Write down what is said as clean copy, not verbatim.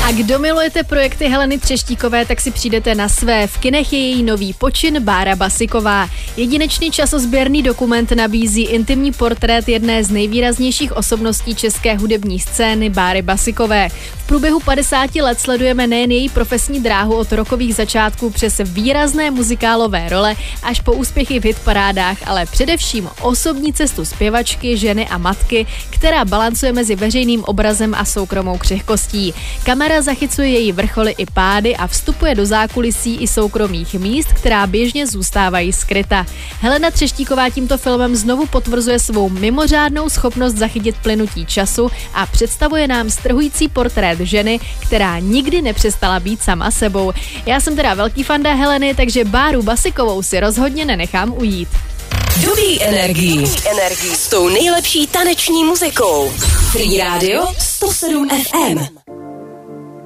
A kdo milujete projekty Heleny Třeštíkové, tak si přijdete na své. V kinech je její nový počin Bára Basiková. Jedinečný časozběrný dokument nabízí intimní portrét jedné z nejvýraznějších osobností české hudební scény Báry Basikové. V průběhu 50 let sledujeme nejen její profesní dráhu od rockových začátků přes výrazné muzikálové role až po úspěchy v hitparádách, ale především osobní cestu zpěvačky, ženy a matky, která balancuje mezi veřejným obrazem a soukromou křehkostí. Kamera zachycuje její vrcholy i pády a vstupuje do zákulisí i soukromých míst, která běžně zůstávají skryta. Helena Třeštíková tímto filmem znovu potvrzuje svou mimořádnou schopnost zachytit plynutí času a představuje nám strhující portrét ženy, která nikdy nepřestala být sama sebou. Já jsem teda velký fanda Heleny, takže Báru Basikovou si rozhodně nenechám ujít. Dobrý energii s tou nejlepší taneční muzikou. Free Radio 107 FM.